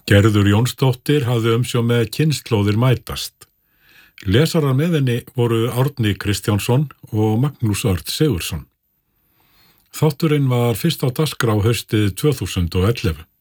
Gerður Jónsdóttir hafði umsjón með Kynslóðir mætast. Lesarar með henni voru Árni Kristjánsson og Magnús Örn Sigurðsson. Þátturinn var fyrst á dagskrá haustið 2011.